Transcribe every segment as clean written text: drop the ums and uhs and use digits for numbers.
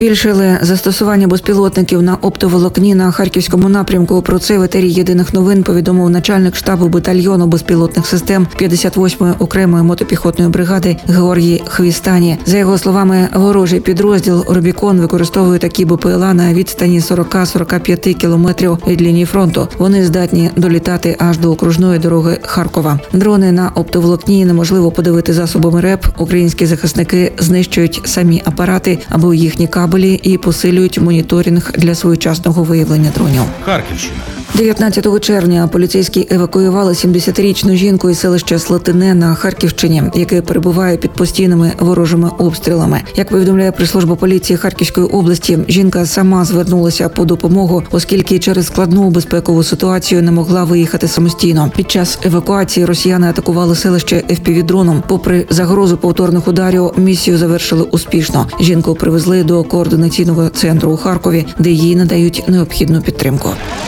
Збільшили застосування безпілотників на оптоволокні на Харківському напрямку. Про це в етері «Єдиних новин» повідомив начальник штабу батальйону безпілотних систем 58-ї окремої мотопіхотної бригади Георгій Хвістані. За його словами, ворожий підрозділ «Рубікон» використовує такі БПЛА на відстані 40-45 кілометрів від лінії фронту. Вони здатні долітати аж до окружної дороги Харкова. Дрони на оптоволокні неможливо подивити засобами РЕП. Українські захисники знищують самі апарати або їхні кабелі і посилюють моніторинг для своєчасного виявлення дронів. Харківщина. 19 червня поліцейські евакуювали 70-річну жінку із селища Слатине на Харківщині, яке перебуває під постійними ворожими обстрілами. Як повідомляє прес-служба поліції Харківської області, жінка сама звернулася по допомогу, оскільки через складну безпекову ситуацію не могла виїхати самостійно. Під час евакуації росіяни атакували селище FPV-дроном. Попри загрозу повторних ударів, місію завершили успішно. Жінку привезли до координаційного центру у Харкові, де їй надають необхідну підтримку.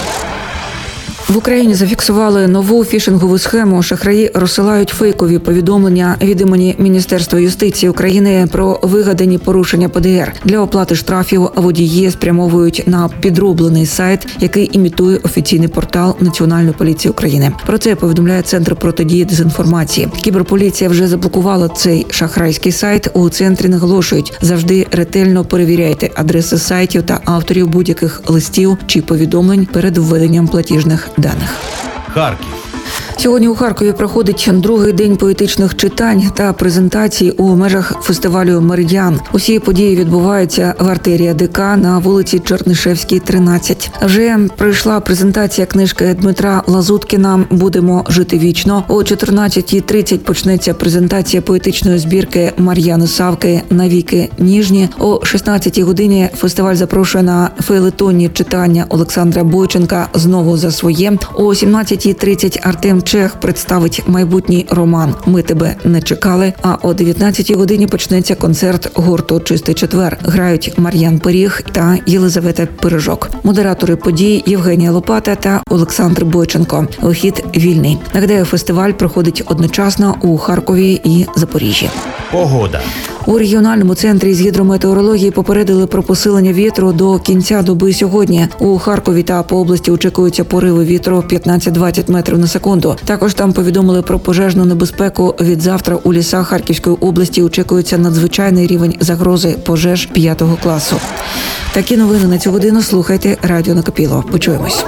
В Україні зафіксували нову фішингову схему. Шахраї розсилають фейкові повідомлення від імені Міністерства юстиції України про вигадані порушення ПДР. Для оплати штрафів водії спрямовують на підроблений сайт, який імітує офіційний портал Національної поліції України. Про це повідомляє Центр протидії дезінформації. Кіберполіція вже заблокувала цей шахрайський сайт. У центрі наголошують, завжди ретельно перевіряйте адреси сайтів та авторів будь-яких листів чи повідомлень перед введенням платіжних даних. Харків. Сьогодні у Харкові проходить другий день поетичних читань та презентацій у межах фестивалю «Меридіан». Усі події відбуваються в артерії ДК на вулиці Чернишевській, 13. Вже пройшла презентація книжки Дмитра Лазуткіна «Будемо жити вічно». О 14:30 почнеться презентація поетичної збірки Мар'яни Савки «Навіки ніжні». О 16-й годині фестиваль запрошує на фейлетонні читання Олександра Бойченка «Знову за своє». О 17:30 Артем Чех представить майбутній роман «Ми тебе не чекали», а о 19-й годині почнеться концерт гурту «Чистий четвер». Грають Мар'ян Пиріг та Єлизавета Пирожок. Модератори подій Євгенія Лопата та Олександр Бойченко. Вихід вільний. Нагадаю, фестиваль проходить одночасно у Харкові і Запоріжжі. Погода. У регіональному центрі з гідрометеорології попередили про посилення вітру до кінця доби сьогодні. У Харкові та по області очікуються пориви вітру 15-20 метрів на секунду. Також там повідомили про пожежну небезпеку. Від завтра у лісах Харківської області очікується надзвичайний рівень загрози пожеж 5 класу. Такі новини на цю годину слухайте Радіо Накипіло. Почуємось.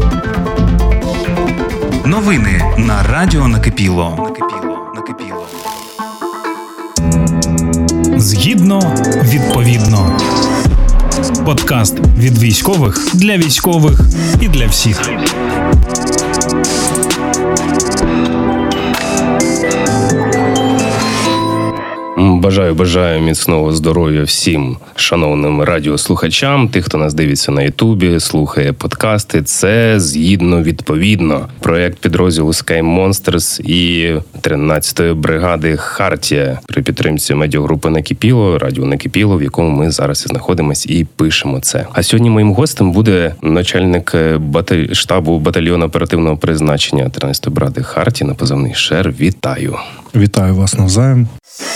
Новини на Радіо Накипіло. Згідно, відповідно. Подкаст від військових для військових і для всіх. Бажаю міцного здоров'я всім шановним радіослухачам, тих, хто нас дивиться на Ютубі, слухає подкасти. Це «Згідно, відповідно». Проєкт підрозділу Sky Monsters і 13-ї бригади «Хартія» при підтримці медіагрупи «Накипіло», радіо «Накипіло», в якому ми зараз і знаходимось і пишемо це. А сьогодні моїм гостем буде начальник штабу батальйону оперативного призначення 13-ї бригади «Хартія» на позивний «Шер». Вітаю! Вітаю вас навзаєм.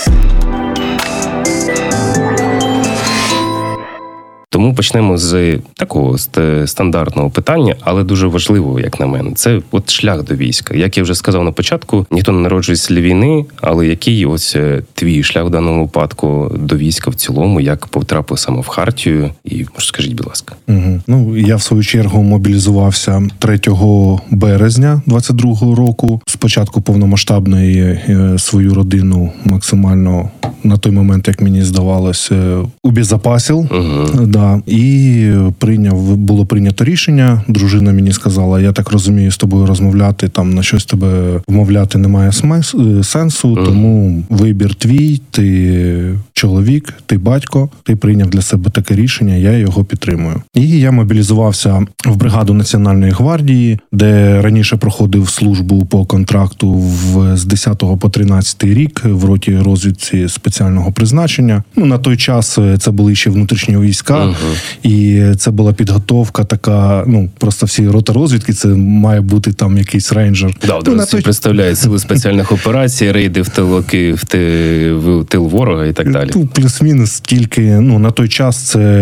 Тому почнемо з такого стандартного питання, але дуже важливого, як на мене. Це от шлях до війська. Як я вже сказав на початку, ніхто не народжується для війни, але який ось твій шлях в даному випадку до війська в цілому, як потрапив саме в Хартію? І скажіть, будь ласка. Ну, я в свою чергу мобілізувався 3 березня 22-го року. Спочатку повномасштабної свою родину максимально на той момент, як мені здавалось, убезопасив. Да. І було прийнято рішення. Дружина мені сказала, я так розумію, з тобою розмовляти, там на щось тебе вмовляти немає сенсу, тому вибір твій, ти чоловік, ти батько, ти прийняв для себе таке рішення, я його підтримую. І я мобілізувався в бригаду Національної гвардії, де раніше проходив службу по контракту з 10 по 13 рік в роті розвідці спеціального призначення. Ну, на той час це були ще внутрішні війська, І це була підготовка така, ну, просто всі рота розвідки, це має бути там якийсь рейнджер. Да, одразу представляють сили спеціальних операцій, рейди в тил ворога і так далі. Плюс-мінус, тільки, ну, на той час це